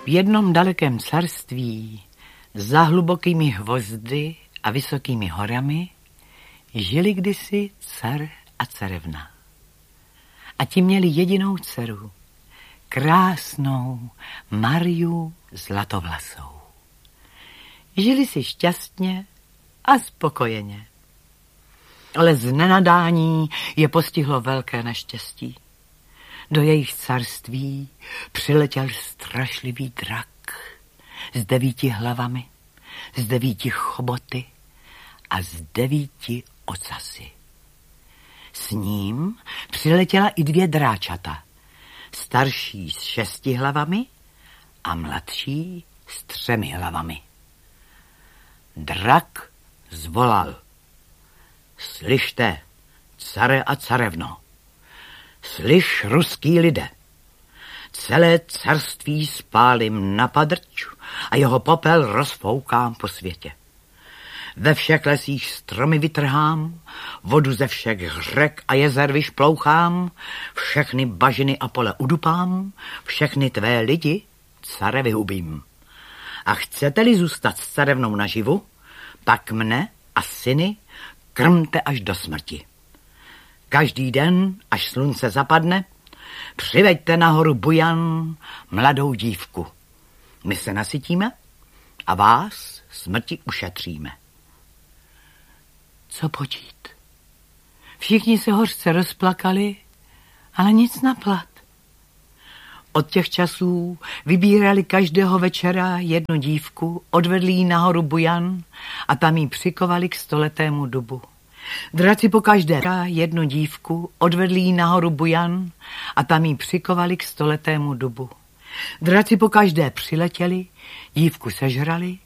V jednom dalekém carství za hlubokými hvozdy a vysokými horami žili kdysi car a carevna. A ti měli jedinou dceru, krásnou Mariu Zlatovlasou. Žili si šťastně a spokojeně. Ale z nenadání je postihlo velké neštěstí. Do jejich carství přiletěl strašlivý drak s 9 hlavami, s 9 choboty a s 9 ocasy. S ním přiletěla i 2 dráčata, starší s 6 hlavami a mladší s 3 hlavami. Drak zvolal: Slyšte, care a carevno, slyš, ruský lidé, celé carství spálím na padrč a jeho popel rozfoukám po světě. Ve všech lesích stromy vytrhám, vodu ze všech řek a jezer vyšplouchám, všechny bažiny a pole udupám, všechny tvé lidi, care, vyhubím. A chcete-li zůstat s carevnou naživu, pak mne a syny krmte až do smrti. Každý den, až slunce zapadne, přiveďte nahoru Bujan mladou dívku. My se nasytíme a vás smrti ušetříme. Co počít? Všichni se hořce rozplakali, ale nic na plat. Od těch časů vybírali každého večera jednu dívku, odvedli ji nahoru Bujan a tam ji přikovali k 100letému dubu. Draci po každé jednu dívku, odvedli ji nahoru Bujan a tam ji přikovali k 100letému dubu. Draci po každé přiletěli, dívku sežrali